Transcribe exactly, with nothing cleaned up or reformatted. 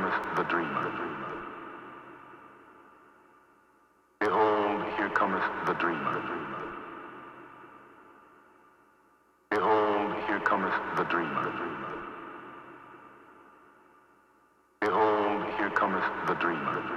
cometh the dream. Behold, here cometh the dream. Behold, here cometh the dream. Behold, here cometh the dream.